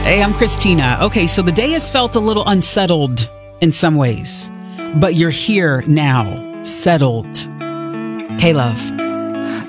Hey, I'm Christina. Okay, so the day has felt a little unsettled in some ways, but you're here now, settled. K-Love.